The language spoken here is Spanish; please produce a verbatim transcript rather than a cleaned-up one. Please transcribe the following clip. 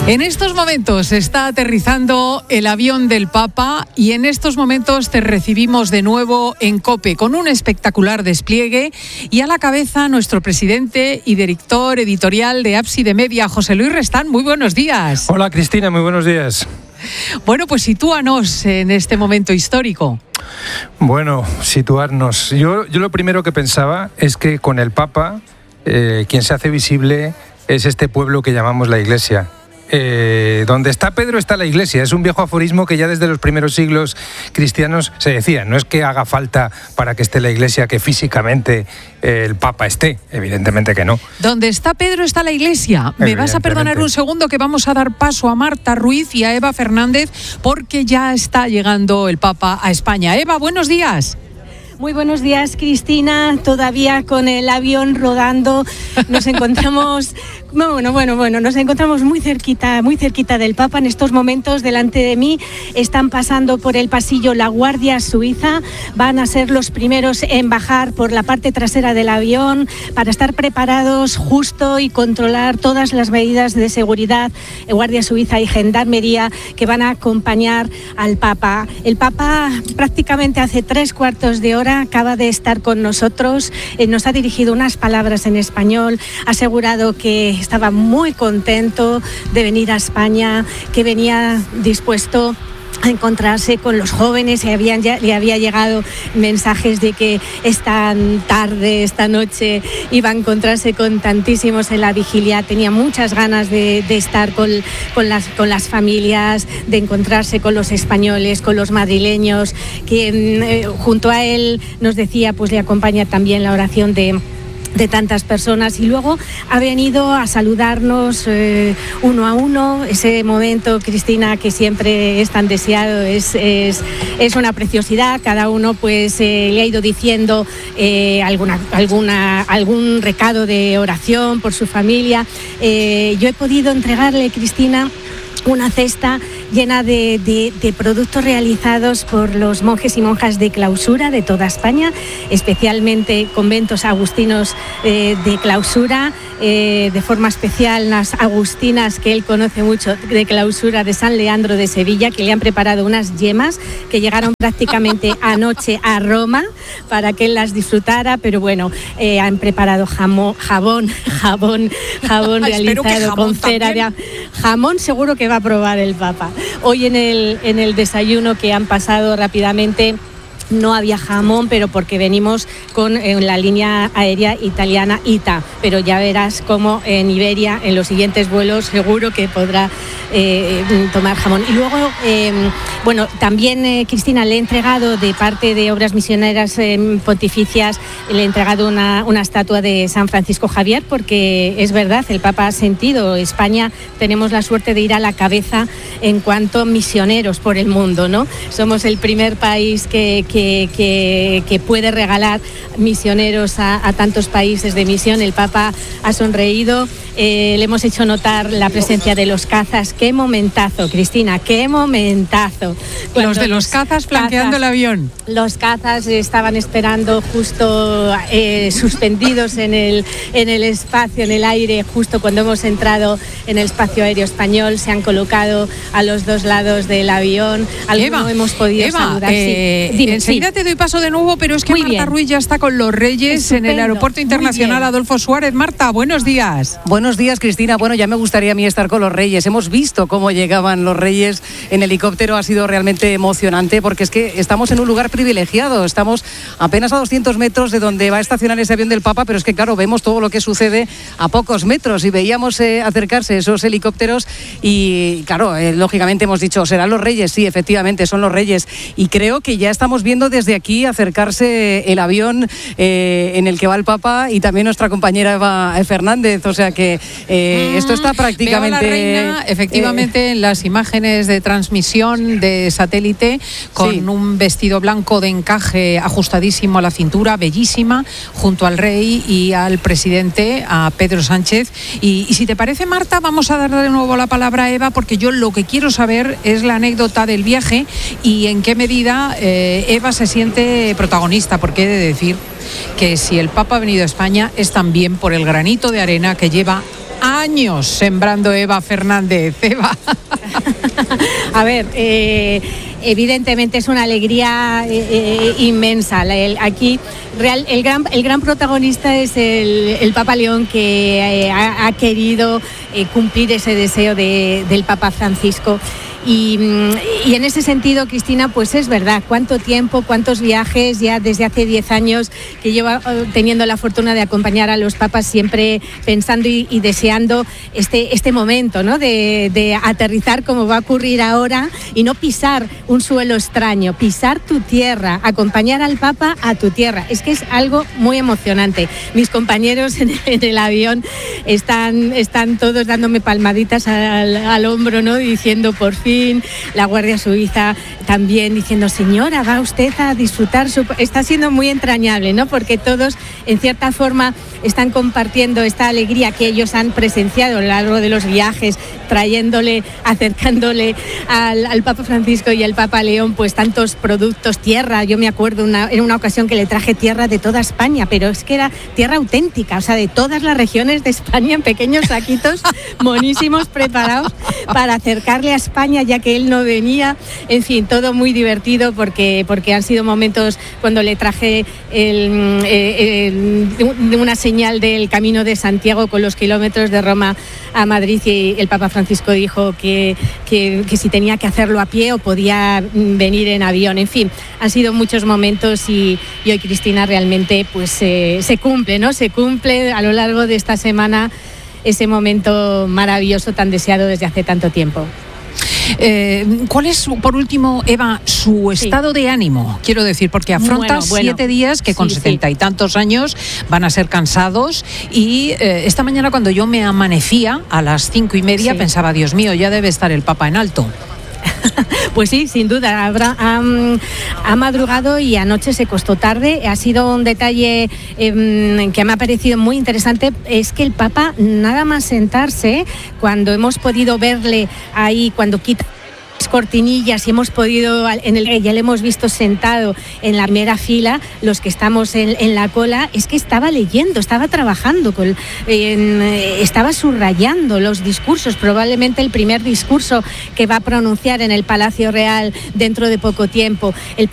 En estos momentos está aterrizando el avión del Papa y en estos momentos te recibimos de nuevo en COPE con un espectacular despliegue y a la cabeza nuestro presidente y director editorial de Ábside Media, José Luis Restán. Muy buenos días. Hola Cristina, muy buenos días. Bueno, pues sitúanos en este momento histórico. Bueno, situarnos. Yo, yo lo primero que pensaba es que con el Papa, eh, quien se hace visible es este pueblo que llamamos la Iglesia. Eh, donde está Pedro está la Iglesia. Es un viejo aforismo que ya desde los primeros siglos cristianos se decía. No es que haga falta para que esté la Iglesia que físicamente eh, el Papa esté, evidentemente que no. Donde está Pedro está la Iglesia. Me vas a perdonar un segundo que vamos a dar paso a Marta Ruiz y a Eva Fernández porque ya está llegando el Papa a España. Eva, buenos días. Muy buenos días, Cristina. Todavía con el avión rodando, nos encontramos, bueno, bueno, bueno, nos encontramos muy cerquita, muy cerquita del Papa. En estos momentos, delante de mí, están pasando por el pasillo la Guardia Suiza. Van a ser los primeros en bajar por la parte trasera del avión para estar preparados justo y controlar todas las medidas de seguridad, Guardia Suiza y Gendarmería, que van a acompañar al Papa. El Papa prácticamente hace tres cuartos de hora acaba de estar con nosotros, eh, nos ha dirigido unas palabras en español, ha asegurado que estaba muy contento de venir a España, que venía dispuesto a encontrarse con los jóvenes. Le habían ya, le había llegado mensajes de que esta tarde, esta noche, iba a encontrarse con tantísimos en la vigilia. Tenía muchas ganas de, de estar con, con, las, con las familias, de encontrarse con los españoles, con los madrileños, que eh, junto a él nos decía, pues le acompaña también la oración de de tantas personas y luego ha venido a saludarnos eh, uno a uno. Ese momento, Cristina, que siempre es tan deseado, es, es, es una preciosidad. Cada uno pues eh, le ha ido diciendo eh, alguna, alguna, algún recado de oración por su familia. Eh, yo he podido entregarle, Cristina, una cesta llena de, de, de productos realizados por los monjes y monjas de clausura de toda España, especialmente conventos agustinos eh, de clausura, eh, de forma especial las agustinas que él conoce mucho de clausura de San Leandro de Sevilla, que le han preparado unas yemas que llegaron prácticamente anoche a Roma para que él las disfrutara, pero bueno, eh, han preparado jamón, jabón, jabón, jabón realizado con cera de jamón, seguro que va a probar el Papa. Hoy en el, en el desayuno que han pasado rápidamente no había jamón, pero porque venimos con en la línea aérea italiana I T A, pero ya verás cómo en Iberia, en los siguientes vuelos, seguro que podrá eh, tomar jamón. Y luego, eh, bueno, también, eh, Cristina, le he entregado de parte de Obras Misioneras eh, Pontificias, le he entregado una, una estatua de San Francisco Javier, porque es verdad, el Papa ha sentido, España tenemos la suerte de ir a la cabeza en cuanto a misioneros por el mundo, ¿no? Somos el primer país que, que Que, que, que puede regalar misioneros a, a tantos países de misión. El Papa ha sonreído, eh, le hemos hecho notar la presencia de los cazas. Qué momentazo, Cristina, qué momentazo. Cuando los de los cazas flanqueando el avión. Los cazas estaban esperando justo eh, suspendidos en el, en el espacio, en el aire, justo cuando hemos entrado en el espacio aéreo español. Se han colocado a los dos lados del avión. Alguno Eva, hemos podido Eva, saludar. Eh, sí. Dime, enseguida sí. te doy paso de nuevo, pero es que Muy Marta bien. Ruiz ya está con los Reyes Estupendo. en el Aeropuerto Internacional Adolfo Suárez. Marta, buenos días. Buenos días, Cristina. Bueno, ya me gustaría a mí estar con los Reyes. Hemos visto cómo llegaban los Reyes en helicóptero. Ha sido realmente emocionante porque es que estamos en un lugar privilegiado. Estamos apenas a doscientos metros de donde va a estacionar ese avión del Papa, pero es que, claro, vemos todo lo que sucede a pocos metros y veíamos eh, acercarse esos helicópteros y, claro, eh, lógicamente hemos dicho, ¿serán los Reyes? Sí, efectivamente, son los Reyes. Y creo que ya estamos viendo desde aquí acercarse el avión eh, en el que va el Papa y también nuestra compañera Eva Fernández. O sea que eh, esto está prácticamente... Veo a la reina, efectivamente, eh, en las imágenes de transmisión de satélite, con sí. un vestido blanco de encaje ajustadísimo a la cintura, bellísima, junto al rey y al presidente, a Pedro Sánchez. Y, y si te parece, Marta, vamos a darle de nuevo la palabra a Eva, porque yo lo que quiero saber es la anécdota del viaje y en qué medida eh, Eva se siente protagonista, porque he de decir que si el Papa ha venido a España es también por el granito de arena que lleva años sembrando Eva Fernández. Eva. A ver, eh, evidentemente es una alegría eh, eh, inmensa. El, aquí real, el, gran, el gran protagonista es el, el Papa León, que eh, ha, ha querido eh, cumplir ese deseo de, del Papa Francisco. Y, y en ese sentido, Cristina, pues es verdad, cuánto tiempo, cuántos viajes, ya desde hace diez años que llevo teniendo la fortuna de acompañar a los papas, siempre pensando y, y deseando este, este momento, ¿no? de, de aterrizar como va a ocurrir ahora y no pisar un suelo extraño, pisar tu tierra, acompañar al Papa a tu tierra. Es que es algo muy emocionante. Mis compañeros en, en el avión están, están todos dándome palmaditas al, al hombro, ¿no? Diciendo, por fin, la Guardia Suiza también diciendo, señora, va usted a disfrutar su... Está siendo muy entrañable, ¿no? Porque todos, en cierta forma, están compartiendo esta alegría que ellos han presenciado a lo largo de los viajes, trayéndole, acercándole al, al Papa Francisco y al Papa León, pues tantos productos, tierra. Yo me acuerdo una, en una ocasión que le traje tierra de toda España, pero es que era tierra auténtica, o sea, de todas las regiones de España, en pequeños saquitos monísimos preparados para acercarle a España, ya que él no venía. En fin, todo muy divertido porque, porque han sido momentos cuando le traje el, el, el, una señal del Camino de Santiago con los kilómetros de Roma a Madrid, y el Papa Francisco dijo que, que, que si tenía que hacerlo a pie o podía venir en avión. En fin, han sido muchos momentos y, y hoy, Cristina, realmente pues eh, se cumple, ¿no? Se cumple a lo largo de esta semana ese momento maravilloso tan deseado desde hace tanto tiempo. Eh, ¿Cuál es, por último, Eva, su estado sí. de ánimo? Quiero decir, porque afronta bueno, bueno. siete días que con sí, setenta sí. y tantos años van a ser cansados, y eh, esta mañana cuando yo me amanecía a las cinco y media sí. pensaba, Dios mío, ya debe estar el Papa en alto. Pues sí, sin duda, habrá, ha, ha madrugado y anoche se costó tarde. Ha sido un detalle eh, que me ha parecido muy interesante, es que el Papa, nada más sentarse, cuando hemos podido verle ahí, cuando quita cortinillas y hemos podido, en el, ya le hemos visto sentado en la primera fila, los que estamos en, en la cola, es que estaba leyendo, estaba trabajando, con, en, estaba subrayando los discursos, probablemente el primer discurso que va a pronunciar en el Palacio Real dentro de poco tiempo. El